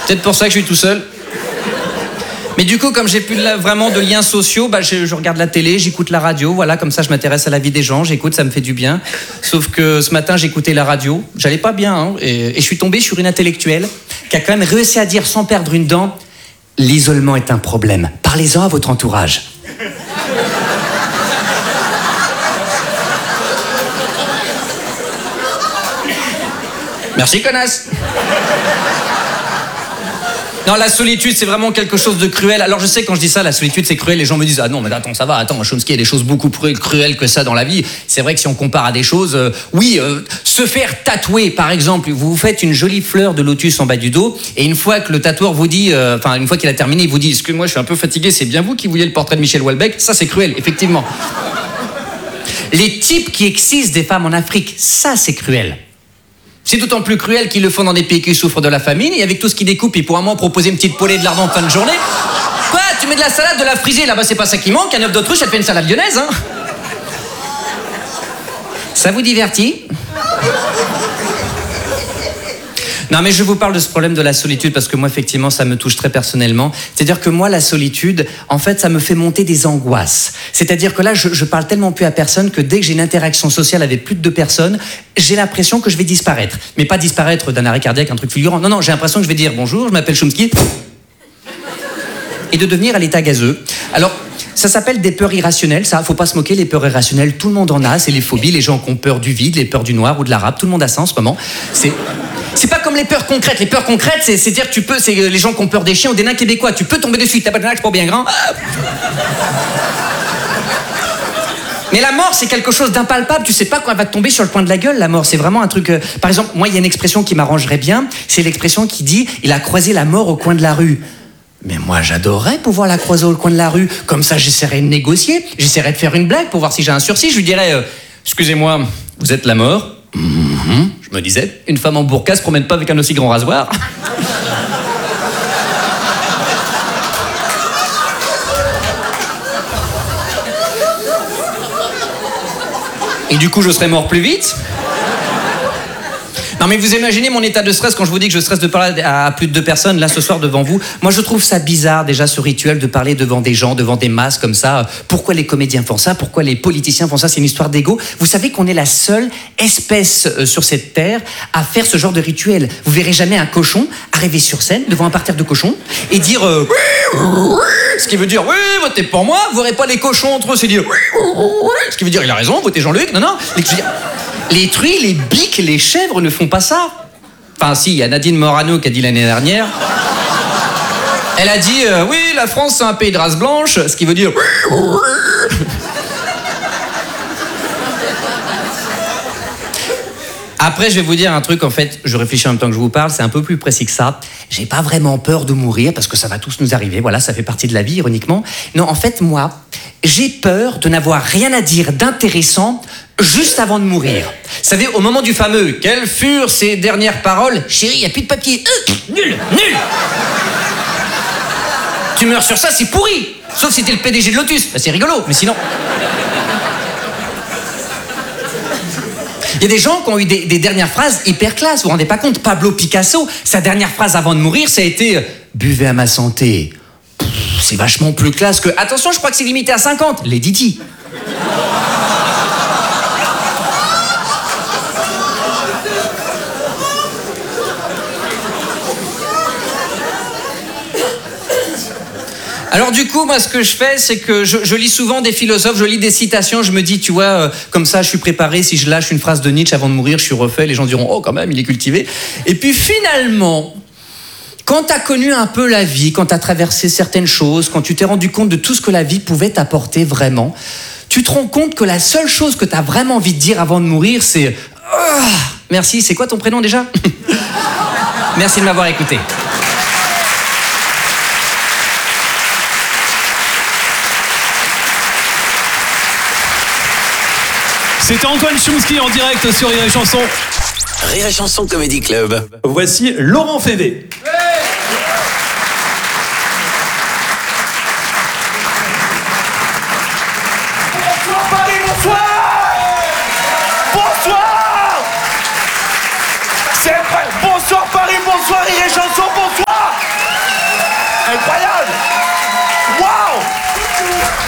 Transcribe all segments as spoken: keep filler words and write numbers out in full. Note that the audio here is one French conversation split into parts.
Peut-être pour ça que je suis tout seul. Mais du coup, comme j'ai plus de, vraiment de liens sociaux, bah, je, je regarde la télé, j'écoute la radio, voilà, comme ça je m'intéresse à la vie des gens, j'écoute, ça me fait du bien. Sauf que ce matin, j'écoutais la radio, j'allais pas bien, hein, et, et je suis tombé sur une intellectuelle qui a quand même réussi à dire sans perdre une dent, l'isolement est un problème, parlez-en à votre entourage. Merci, connasse. Non, la solitude, c'est vraiment quelque chose de cruel. Alors, je sais, quand je dis ça, la solitude, c'est cruel. Les gens me disent, ah non, mais attends, ça va, attends, Chomsky, il y a des choses beaucoup plus cruelles que ça dans la vie. C'est vrai que si on compare à des choses, euh, oui, euh, se faire tatouer, par exemple, vous vous faites une jolie fleur de lotus en bas du dos, et une fois que le tatoueur vous dit, enfin, euh, une fois qu'il a terminé, il vous dit, excusez-moi, je suis un peu fatigué, c'est bien vous qui vouliez le portrait de Michel Houellebecq. Ça, c'est cruel, effectivement. Les types qui excisent des femmes en Afrique, ça, c'est cruel. C'est d'autant plus cruel qu'ils le font dans des pays qui souffrent de la famine, et avec tout ce qu'ils découpent, ils pourraient à un moment proposer une petite poêlée de lardon en fin de journée. Quoi, tu mets de la salade, de la frisée, là-bas c'est pas ça qui manque, un œuf d'autruche, ça te fait une salade lyonnaise, hein. Ça vous divertit ? Non, mais je vous parle de ce problème de la solitude parce que moi, effectivement, ça me touche très personnellement. C'est-à-dire que moi, la solitude, en fait, ça me fait monter des angoisses. C'est-à-dire que là, je, je parle tellement plus à personne que dès que j'ai une interaction sociale avec plus de deux personnes, j'ai l'impression que je vais disparaître. Mais pas disparaître d'un arrêt cardiaque, un truc fulgurant. Non, non, j'ai l'impression que je vais dire bonjour, je m'appelle Chomsky, et de devenir à l'état gazeux. Alors, ça s'appelle des peurs irrationnelles, ça, faut pas se moquer, les peurs irrationnelles, tout le monde en a, c'est les phobies, les gens qui ont peur du vide, les peurs du noir ou de l'arabe, tout le monde a ça en ce moment. C'est... C'est pas comme les peurs concrètes. Les peurs concrètes, c'est, c'est dire que tu peux, c'est les gens qui ont peur des chiens ou des nains québécois. Tu peux tomber dessus, t'as pas de nain, pas bien grand. Mais la mort, c'est quelque chose d'impalpable. Tu sais pas quand elle va te tomber sur le coin de la gueule, la mort. C'est vraiment un truc... Euh... Par exemple, moi, il y a une expression qui m'arrangerait bien. C'est l'expression qui dit « il a croisé la mort au coin de la rue ». Mais moi, j'adorerais pouvoir la croiser au coin de la rue. Comme ça, j'essaierais de négocier. J'essaierais de faire une blague pour voir si j'ai un sursis. Je lui dirais euh, « excusez-moi, vous êtes la mort ?» Mmh, je me disais, une femme en burqa se promène pas avec un aussi grand rasoir. Et du coup, je serais mort plus vite. Non mais vous imaginez mon état de stress quand je vous dis que je stresse de parler à plus de deux personnes là ce soir devant vous. Moi je trouve ça bizarre déjà ce rituel de parler devant des gens, devant des masses comme ça. Pourquoi les comédiens font ça ? Pourquoi les politiciens font ça ? C'est une histoire d'ego. Vous savez qu'on est la seule espèce euh, sur cette terre à faire ce genre de rituel. Vous verrez jamais un cochon arriver sur scène devant un parterre de cochons et dire euh, ce qui veut dire oui votez pour moi. Vous verrez pas les cochons entre eux, c'est dire ce qui veut dire il a raison, votez Jean-Luc. Non non. Les, les truies, les biques, les chèvres ne font pas ça. Enfin si, il y a Nadine Morano qui a dit l'année dernière. Elle a dit euh, oui, la France c'est un pays de race blanche, ce qui veut dire Après, je vais vous dire un truc, en fait, je réfléchis en même temps que je vous parle, c'est un peu plus précis que ça. J'ai pas vraiment peur de mourir, parce que ça va tous nous arriver, voilà, ça fait partie de la vie, ironiquement. Non, en fait, moi, j'ai peur de n'avoir rien à dire d'intéressant juste avant de mourir. Vous savez, au moment du fameux « Quelles furent ces dernières paroles ?»« Chérie, il n'y a plus de papier. Euh, » Nul, nul. Tu meurs sur ça, c'est pourri. Sauf si t'es le P D G de Lotus. Bah, c'est rigolo, mais sinon... Il y a des gens qui ont eu des, des dernières phrases hyper classe, vous vous rendez pas compte. Pablo Picasso, sa dernière phrase avant de mourir, ça a été « Buvez à ma santé ». C'est vachement plus classe que « Attention, je crois que c'est limité à cinquante ». Lady Di. Alors du coup, moi, ce que je fais, c'est que je, je lis souvent des philosophes, je lis des citations, je me dis, tu vois, euh, comme ça, je suis préparé, si je lâche une phrase de Nietzsche avant de mourir, je suis refait, les gens diront, oh, quand même, il est cultivé. Et puis finalement, quand t'as connu un peu la vie, quand t'as traversé certaines choses, quand tu t'es rendu compte de tout ce que la vie pouvait t'apporter vraiment, tu te rends compte que la seule chose que t'as vraiment envie de dire avant de mourir, c'est oh, merci, c'est quoi ton prénom déjà? Merci de m'avoir écouté. C'était Antoine Chomsky en direct sur Rire et Chanson. Rire et Chanson Comedy Club. Voici Laurent Févé. Bonsoir Paris, bonsoir. Bonsoir. C'est vrai. Bonsoir Paris, bonsoir Rire et Chanson, bonsoir.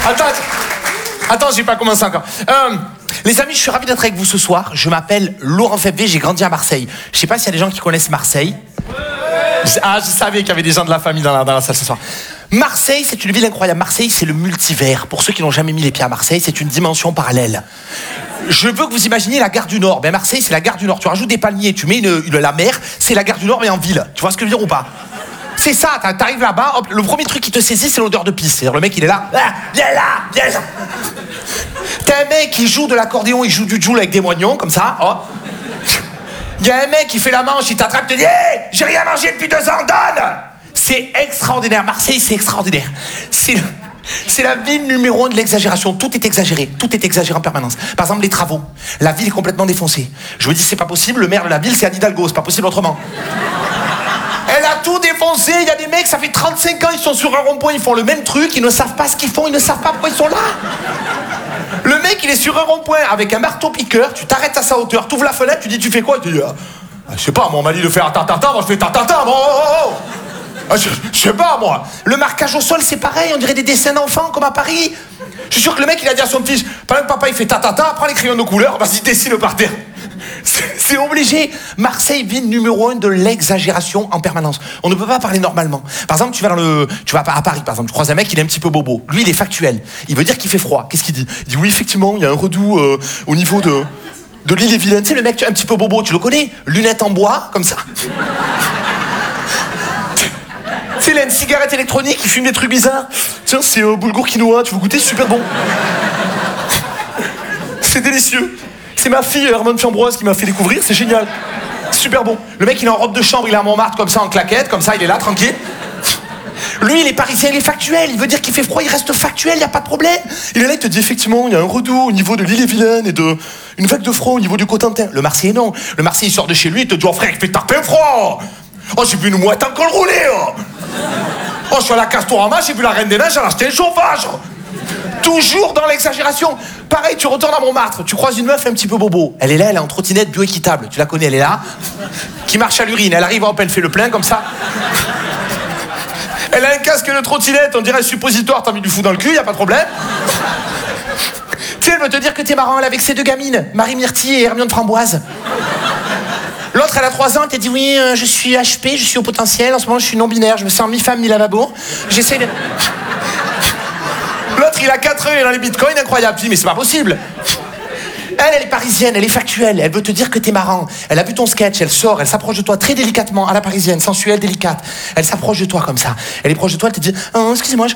Attends, attends, j'ai pas commencé encore. Euh, les amis, je suis ravi d'être avec vous ce soir. Je m'appelle Laurent Febvre, j'ai grandi à Marseille. Je sais pas s'il y a des gens qui connaissent Marseille. Ah, je savais qu'il y avait des gens de la famille dans la, dans la salle ce soir. Marseille, c'est une ville incroyable. Marseille, c'est le multivers. Pour ceux qui n'ont jamais mis les pieds à Marseille, c'est une dimension parallèle. Je veux que vous imaginiez la gare du Nord. Ben Marseille, c'est la gare du Nord. Tu rajoutes des palmiers, tu mets une, une, la mer, c'est la gare du Nord, mais en ville. Tu vois ce que je veux dire ou pas? C'est ça, t'arrives là-bas, hop, le premier truc qui te saisit, c'est l'odeur de pisse. C'est-à-dire le mec, il est là, ah, viens là, viens là. T'as un mec qui joue de l'accordéon, il joue du joule avec des moignons, comme ça, oh. Il y a un mec qui fait la manche, il t'attrape, te dit hey, j'ai rien mangé depuis deux ans, donne. C'est extraordinaire. Marseille, c'est extraordinaire. C'est le... C'est la ville numéro un de l'exagération. Tout est exagéré. Tout est exagéré en permanence. Par exemple, les travaux. La ville est complètement défoncée. Je me dis, c'est pas possible. Le maire de la ville, c'est Anne Hidalgo. C'est pas possible autrement. Elle a tout défoncé. Il y a des mecs, ça fait trente-cinq ans, ils sont sur un rond-point, ils font le même truc. Ils ne savent pas ce qu'ils font. Ils ne savent pas pourquoi ils sont là. Le mec, il est sur un rond-point avec un marteau-piqueur. Tu t'arrêtes à sa hauteur. Tu ouvres la fenêtre. Tu dis, tu fais quoi? Tu dis, ah, je sais pas, moi, on m'a dit de faire ta-ta-ta. Moi, je fais ta-ta-ta. Oh, oh, oh. Ah, je, je sais pas, moi. Le marquage au sol, c'est pareil. On dirait des dessins d'enfants, comme à Paris. Je suis sûr que le mec, il a dit à son fils, pendant que papa, il fait ta-ta-ta, prends les crayons de couleur, vas-y, dessine par terre. C'est obligé. Marseille, ville numéro un de l'exagération en permanence. On ne peut pas parler normalement. Par exemple, tu vas dans le, tu vas à Paris, par exemple, tu croises un mec, il est un petit peu bobo. Lui, il est factuel. Il veut dire qu'il fait froid. Qu'est-ce qu'il dit? Il dit oui, effectivement, il y a un redout euh, au niveau de, de l'île et Vilaine. Tu sais, le mec, un petit peu bobo, tu le connais? Lunettes en bois, comme ça. Tu sais, il a une cigarette électronique, il fume des trucs bizarres. Tiens, c'est euh, boulgour quinoa, tu veux goûter? C'est super bon. C'est délicieux. C'est ma fille, Hermione Fiambroise, qui m'a fait découvrir, c'est génial. C'est super bon. Le mec, il est en robe de chambre, il est à Montmartre, comme ça, en claquette, comme ça, il est là, tranquille. Lui, il est parisien, il est factuel. Il veut dire qu'il fait froid, il reste factuel, il n'y a pas de problème. Il est là, il te dit, effectivement, il y a un redout au niveau de l'île et Vilaine et de... une vague de froid au niveau du Cotentin. Le Marseillais, non. Le Marseillais, il sort de chez lui, il te dit, oh frère, il fait tarpin froid. Oh, j'ai vu une mouette en col roulé. Oh, oh je suis à la Castorama, j'ai vu la Reine des Neiges, j'ai acheté un chauffage. Toujours dans l'exagération. Pareil, tu retournes à Montmartre, tu croises une meuf un petit peu bobo. Elle est là, elle est en trottinette bioéquitable. Tu la connais, elle est là. Qui marche à l'urine. Elle arrive, hop, elle fait le plein comme ça. Elle a un casque de trottinette, on dirait un suppositoire, t'as mis du fou dans le cul, y a pas de problème. Tu sais, elle veut te dire que t'es marrant, elle est avec ses deux gamines, Marie Myrtille et Hermione Framboise. L'autre, elle a trois ans, elle t'a dit oui, euh, je suis H P, je suis au potentiel, en ce moment je suis non-binaire, je me sens mi-femme, mi-lavabo. J'essaie de... L'autre, il a quatre ans, il est dans les bitcoins, incroyable. Tu dis, mais c'est pas possible. Elle, elle est parisienne, elle est factuelle, elle veut te dire que t'es marrant. Elle a vu ton sketch, elle sort, elle s'approche de toi très délicatement, à la parisienne, sensuelle, délicate. Elle s'approche de toi comme ça. Elle est proche de toi, elle te dit, oh, excusez-moi, je...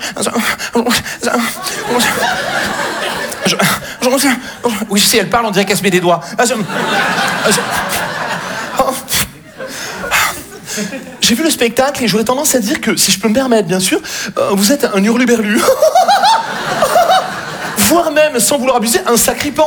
Je... Je... Oui, je sais, elle parle, on dirait qu'elle se met des doigts. J'ai vu le spectacle et j'aurais tendance à dire que, si je peux me permettre, bien sûr, euh, vous êtes un hurluberlu. Voire même, sans vouloir abuser, un sacripant.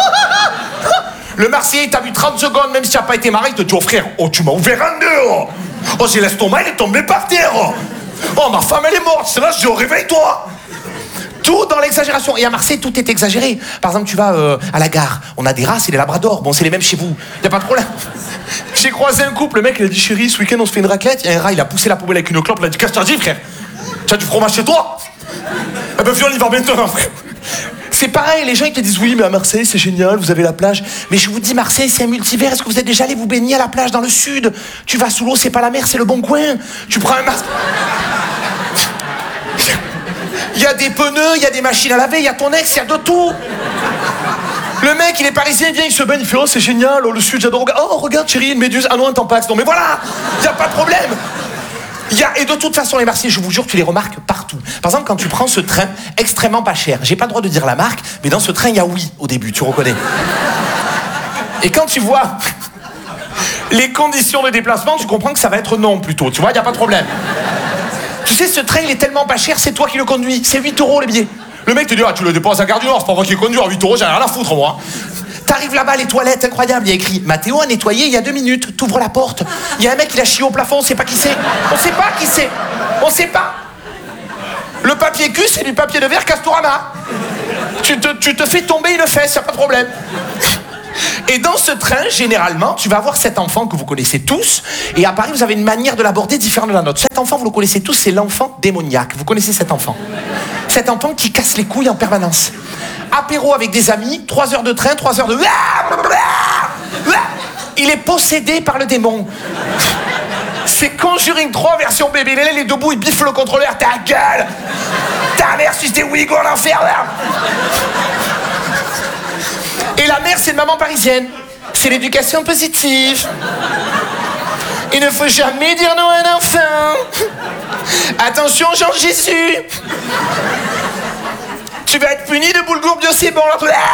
Le Marseillais, t'as vu trente secondes, même si t'as pas été marré, il te dit, oh frère, oh tu m'as ouvert en deux. Oh, oh j'ai l'estomac, il est tombé par terre. Oh, ma femme, elle est morte, c'est là, je dis, oh, réveille-toi. Tout dans l'exagération. Et à Marseille, tout est exagéré. Par exemple, tu vas euh, à la gare, on a des races et des labradors. Bon, c'est les mêmes chez vous, y a pas de problème. J'ai croisé un couple, le mec, il a dit, chérie, ce week-end, on se fait une raclette. Il y a un rat, il a poussé la poubelle avec une clope, il a dit, qu'est-ce que t'as dit, frère? Tu as du fromage chez toi? Eh ben, viens, on y va maintenant, frère. C'est pareil, les gens ils te disent oui mais à Marseille c'est génial, vous avez la plage. Mais je vous dis Marseille c'est un multivers, est-ce que vous êtes déjà allé vous baigner à la plage dans le sud? Tu vas sous l'eau, c'est pas la mer, c'est le bon coin. Tu prends un masque. Il y a des pneus, il y a des machines à laver, il y a ton ex, il y a de tout. Le mec il est parisien, il vient, il se baigne, il fait oh c'est génial, oh le sud j'adore. Oh regarde chérie, une méduse, ah non un tampax. Non mais voilà, il y a pas de problème. Il y a, et de toute façon, les Marseillais, je vous jure, tu les remarques partout. Par exemple, quand tu prends ce train extrêmement pas cher, j'ai pas le droit de dire la marque, mais dans ce train, il y a oui au début, tu reconnais. Et quand tu vois les conditions de déplacement, tu comprends que ça va être non plutôt, tu vois, il n'y a pas de problème. Tu sais, ce train, il est tellement pas cher, c'est toi qui le conduis. C'est huit euros les billets. Le mec te dit, ah, tu le déposes à Gare du Nord, c'est pas moi qui le conduis, à huit euros, j'ai rien à foutre, moi. T'arrives là-bas, les toilettes, incroyable, il y a écrit Mathéo a nettoyé il y a deux minutes, t'ouvres la porte, il y a un mec qui a chié au plafond, on sait pas qui c'est. On sait pas qui c'est. On sait pas. Le papier cul, c'est du papier de verre Castorama. Tu te, tu te fais tomber une fesse, y a pas de problème. Et dans ce train, généralement, tu vas avoir cet enfant que vous connaissez tous, et à Paris, vous avez une manière de l'aborder différente de la nôtre. Cet enfant, vous le connaissez tous, c'est l'enfant démoniaque. Vous connaissez cet enfant? Cet enfant qui casse les couilles en permanence. Apéro avec des amis, trois heures de train, trois heures de... Il est possédé par le démon. C'est Conjuring trois version bébé. Il est debout, il biffe le contrôleur. Ta gueule! Ta mère suce des Ouïghours en enfer, là! Et la mère, c'est une maman parisienne. C'est l'éducation positive. Il ne faut jamais dire non à un enfant. Attention, Jean Jésus. Tu vas être puni de boule gourde, c'est bon.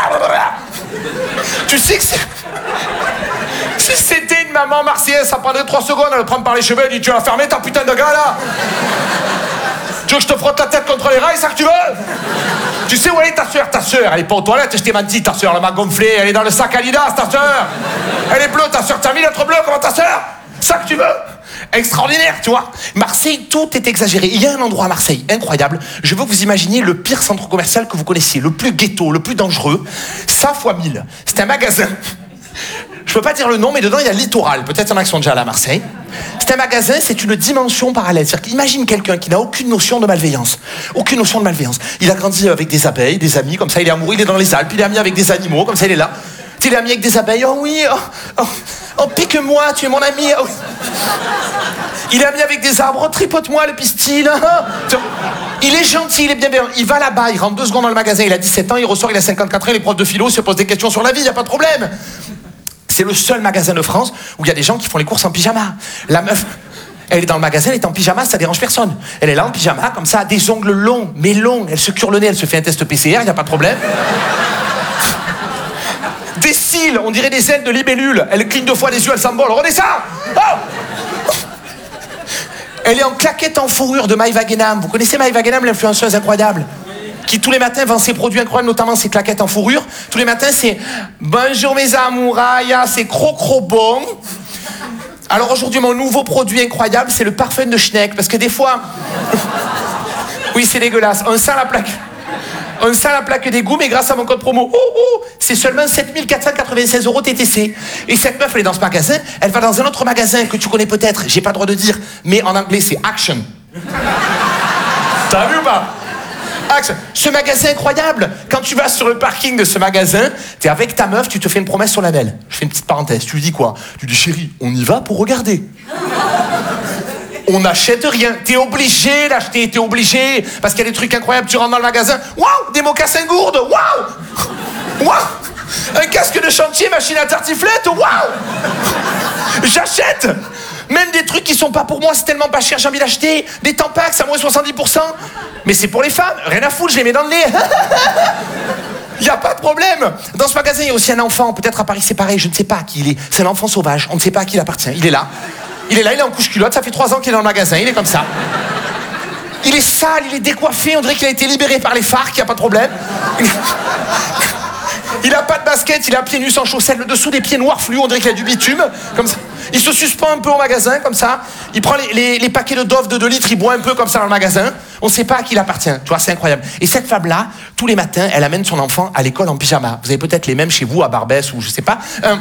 Tu sais que c'est... Si c'était une maman marseillaise, ça prendrait trois secondes à le prendre par les cheveux et dit tu vas fermer ta putain de gars là. Tu veux que je te frotte la tête contre les rails, ça que tu veux? Tu sais où elle est ta soeur? Ta soeur, elle est pas aux toilettes, je t'ai menti, ta soeur, elle m'a gonflé, elle est dans le sac Adidas, ta soeur. Elle est bleue, ta soeur, t'as mis l'être bleu comme ta soeur? Ça que tu veux? Extraordinaire, tu vois. Marseille, tout est exagéré. Il y a un endroit à Marseille incroyable. Je veux que vous imaginiez le pire centre commercial que vous connaissiez, le plus ghetto, le plus dangereux. Ça fois mille. C'est un magasin. Je peux pas dire le nom, mais dedans il y a Littoral. Peut-être il y en a qui sont déjà allés à Marseille. C'est un magasin, c'est une dimension parallèle. C'est-à-dire qu'imagine quelqu'un qui n'a aucune notion de malveillance. Aucune notion de malveillance. Il a grandi avec des abeilles, des amis, comme ça il est amoureux, il est dans les Alpes, il est ami avec des animaux, comme ça il est là. Tu es ami avec des abeilles, oh oui, oh, oh, oh pique-moi, tu es mon ami. Oh. Il est ami avec des arbres, oh, tripote-moi le pistil. Oh. Il est gentil, il est bien bien. Il va là-bas, il rentre deux secondes dans le magasin, il a dix-sept ans, il ressort, il a cinquante-quatre ans, il est prof de philo, il se pose des questions sur la vie, il n'y a pas de problème. C'est le seul magasin de France où il y a des gens qui font les courses en pyjama. La meuf, elle est dans le magasin, elle est en pyjama, ça dérange personne. Elle est là en pyjama, comme ça, des ongles longs, mais longs. Elle se cure le nez, elle se fait un test P C R, il n'y a pas de problème. Des cils, on dirait des ailes de libellule. Elle cligne deux fois les yeux, elle s'envole. Regardez ça! Oh! Elle est en claquette en fourrure de Maïva Guénam. Vous connaissez Maïva Guénam, l'influenceuse incroyable? Qui tous les matins vend ses produits incroyables, notamment ses claquettes en fourrure. Tous les matins, c'est « Bonjour mes amouraillas, c'est cro-cro bon ». Alors aujourd'hui, mon nouveau produit incroyable, c'est le parfum de Schneck. Parce que des fois... Oui, c'est dégueulasse. On sent la plaque... On sent la plaque d'égout, mais grâce à mon code promo, oh, oh, c'est seulement sept mille quatre cent quatre-vingt-seize euros T T C. Et cette meuf, elle est dans ce magasin, elle va dans un autre magasin que tu connais peut-être, j'ai pas le droit de dire, mais en anglais, c'est Action. T'as vu ou pas? Action. Ce magasin incroyable, quand tu vas sur le parking de ce magasin, t'es avec ta meuf, tu te fais une promesse solennelle. Je fais une petite parenthèse, tu lui dis quoi? Tu dis chérie, on y va pour regarder. On n'achète rien. T'es obligé d'acheter, t'es obligé. Parce qu'il y a des trucs incroyables. Tu rentres dans le magasin. Waouh! Des mocassins gourdes. Waouh! Waouh! Un casque de chantier, machine à tartiflette. Waouh! J'achète! Même des trucs qui sont pas pour moi, c'est tellement pas cher, j'ai envie d'acheter. Des Tampax à moins soixante-dix pour cent. Mais c'est pour les femmes. Rien à foutre, je les mets dans le nez. Il n'y a pas de problème. Dans ce magasin, il y a aussi un enfant. Peut-être à Paris, c'est pareil. Je ne sais pas à qui il est. C'est un enfant sauvage. On ne sait pas à qui il appartient. Il est là. Il est là, il est en couche-culotte, ça fait trois ans qu'il est dans le magasin, il est comme ça. Il est sale, il est décoiffé, on dirait qu'il a été libéré par les F A R C, il n'y a pas de problème. Il a pas de basket, il a pieds nus sans chaussettes, le dessous des pieds noirs fluo, on dirait qu'il a du bitume, comme ça. Il se suspend un peu au magasin, comme ça. Il prend les, les, les paquets de Dove de deux litres, il boit un peu comme ça dans le magasin. On ne sait pas à qui il appartient, tu vois, c'est incroyable. Et cette femme-là, tous les matins, elle amène son enfant à l'école en pyjama. Vous avez peut-être les mêmes chez vous, à Barbès ou je sais pas. Euh...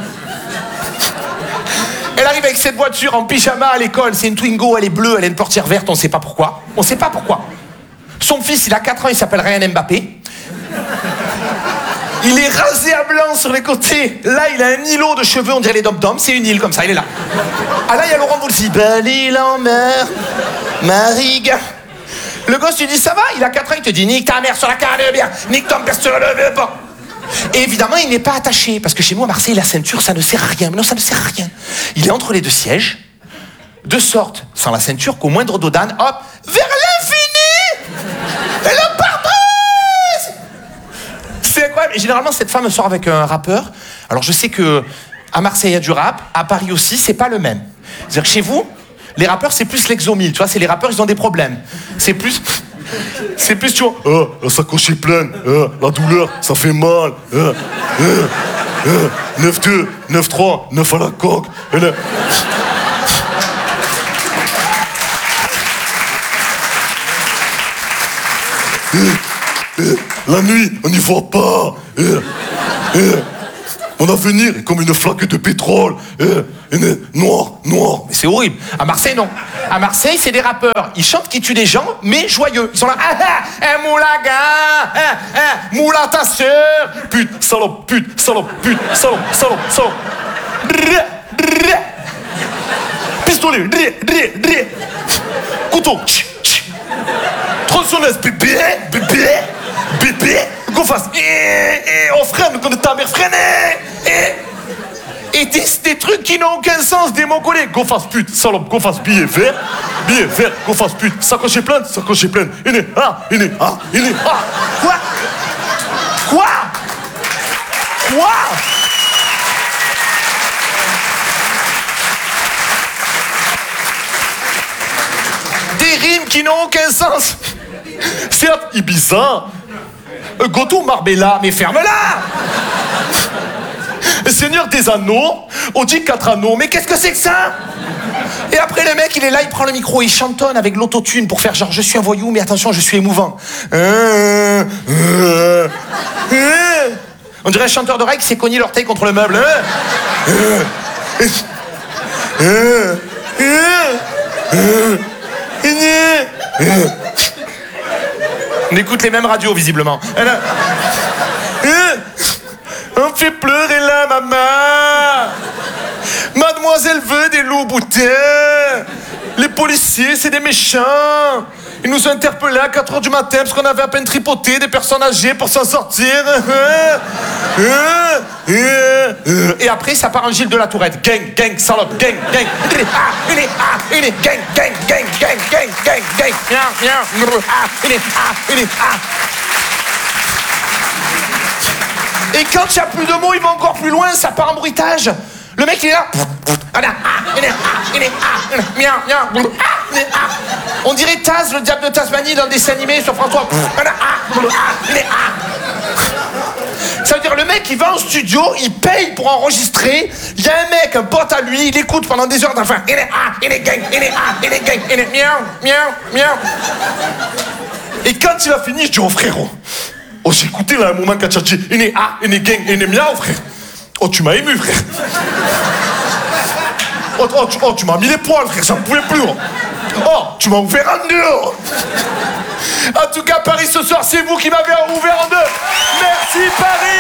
Elle arrive avec cette voiture en pyjama à l'école, c'est une Twingo, elle est bleue, elle a une portière verte, on sait pas pourquoi. On sait pas pourquoi. Son fils, il a quatre ans, il s'appelle Ryan Mbappé. Il est rasé à blanc sur les côtés. Là, il a un îlot de cheveux, on dirait les dom-toms, c'est une île comme ça, il est là. Ah là, il y a Laurent Voulzy. Belle île en mer, Mariga. Le gosse, tu dis, ça va? Il a quatre ans, il te dit, nique ta mère sur la canne de bière, nique ton père sur le pas. Et évidemment, il n'est pas attaché, parce que chez nous à Marseille, la ceinture, ça ne sert à rien. Mais non, ça ne sert à rien. Il est entre les deux sièges, de sorte, sans la ceinture, qu'au moindre dodane, hop, vers l'infini, le pare-brise. C'est incroyable. Et généralement, cette femme sort avec un rappeur. Alors, je sais que à Marseille, il y a du rap, à Paris aussi, c'est pas le même. C'est-à-dire que chez vous, les rappeurs, c'est plus l'exomile, tu vois, c'est les rappeurs, ils ont des problèmes. C'est plus... C'est plus, tu vois, oh, la sacoche est pleine, oh, la douleur, ça fait mal, oh, oh, oh, neuf deux, neuf trois, neuf à la coque. Le... La nuit, on n'y voit pas. Mon avenir est comme une flaque de pétrole. Euh, une, noir, noir. Mais c'est horrible. À Marseille, non. À Marseille, c'est des rappeurs. Ils chantent qui tuent des gens, mais joyeux. Ils sont là. Ah ah, eh, moulaga, ah ah, moula ta sœur. Pute, salope, pute, salope, pute, salope, salope, salope. Drrr, drrr. Pistolet, drrr, drrr, drrr. Couteau, tch, tch. Tronçonneuse, bébé, bébé, bébé. Qu'on fasse, eh, eh, on freine, qu'on est ta mère freine, eh. Et des, des trucs qui n'ont aucun sens, des mongolais. Qu'on fasse pute, salope, qu'on fasse billet vert, billet vert, qu'on fasse pute, sacoche pleine, sacoche pleine. Il est, ah, il est, ah, il est, ah. Quoi? Quoi? Quoi? Des rimes qui n'ont aucun sens. Certes, Ibiza, Euh, Goto Marbella, mais ferme-la! Seigneur des Anneaux, Audi quatre anneaux, Mais qu'est-ce que c'est que ça? Et après le mec il est là, il prend le micro, il chantonne avec l'autotune pour faire genre je suis un voyou mais attention je suis émouvant. Euh, euh, euh. On dirait un chanteur d'oreille qui s'est cogné l'orteil contre le meuble. Euh, euh, euh, euh, euh, euh. On écoute les mêmes radios visiblement. Elle a... euh. On fait pleurer la maman. Mademoiselle veut des loups boutins. Les policiers, c'est des méchants. Ils nous ont interpellés à quatre heures du matin parce qu'on avait à peine tripoté des personnes âgées pour s'en sortir. Et après, ça part en Gilles de la Tourette. Gang, gang, salope, gang, gang. Ah, il est, ah, il est, gang, gang, gang, gang, gang, gang, gang. Viens, viens, ah, il est, ah, il est, ah. Et quand il n'y a plus de mots, il va encore plus loin, ça part en bruitage. Le mec, il est là. On dirait Taz, le diable de Tasmanie, dans le dessin animé sur France trois. Ça veut dire, le mec, il va en studio, il paye pour enregistrer. Il y a un mec, un pote à lui, il écoute pendant des heures d'enfin. Il est ah, il est gang, il est ah, il est gang, il est miaou, miaou, miaou. Et quand il a fini, je dis, oh frérot, oh j'ai écouté là un moment quand tu as dit, il est ah, il est gang, il est miaou, frère. Oh, tu m'as ému, frère. Oh, oh, tu, oh, tu m'as mis les poils, frère, ça ne pouvait plus. Oh, oh tu m'as ouvert en deux. Oh. En tout cas, Paris, ce soir, c'est vous qui m'avez ouvert en deux. Merci, Paris.